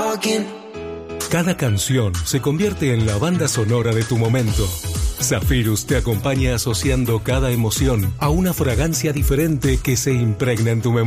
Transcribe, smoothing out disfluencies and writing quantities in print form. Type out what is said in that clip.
Cada canción se convierte en la banda sonora de tu momento. Zephyrus te acompaña asociando cada emoción a una fragancia diferente que se impregna en tu memoria.